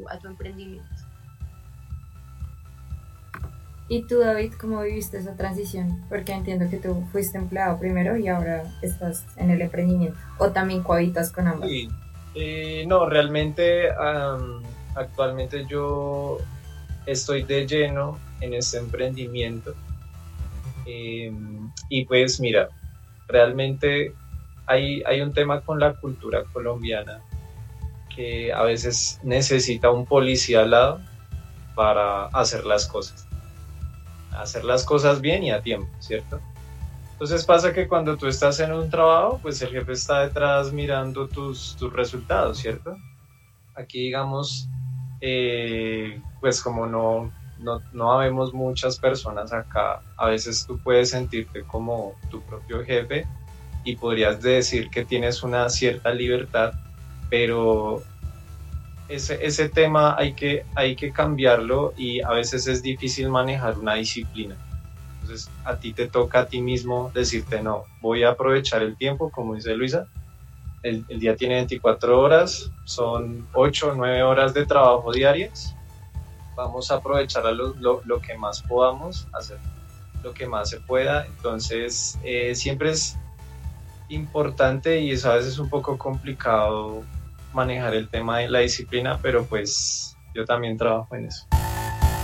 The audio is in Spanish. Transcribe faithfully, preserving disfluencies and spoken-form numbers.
tu, a tu emprendimiento. ¿Y tú, David, cómo viviste esa transición? Porque entiendo que tú fuiste empleado primero y ahora estás en el emprendimiento. O también cohabitas con ambas. Sí, eh, no, realmente um, actualmente yo estoy de lleno en este emprendimiento. Eh, y pues mira, realmente hay, hay un tema con la cultura colombiana que a veces necesita un policía al lado para hacer las cosas. Hacer las cosas bien y a tiempo, ¿cierto? Entonces pasa que cuando tú estás en un trabajo, pues el jefe está detrás mirando tus, tus resultados, ¿cierto? Aquí, digamos, eh, pues como no, no, no habemos muchas personas acá, a veces tú puedes sentirte como tu propio jefe y podrías decir que tienes una cierta libertad, pero ese, ese tema hay que, hay que cambiarlo y a veces es difícil manejar una disciplina. Entonces a ti te toca a ti mismo decirte, no, voy a aprovechar el tiempo, como dice Luisa, el, el día tiene veinticuatro horas, son ocho o nueve horas de trabajo diarias, vamos a aprovechar a lo, lo, lo que más podamos, hacer lo que más se pueda. Entonces eh, siempre es importante y es a veces un poco complicado manejar el tema de la disciplina, pero pues yo también trabajo en eso.